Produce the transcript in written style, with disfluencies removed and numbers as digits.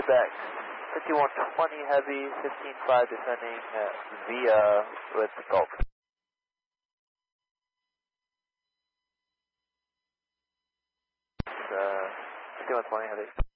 Back 5120 heavy, 15.5 descending via with Gulf. 5120 heavy.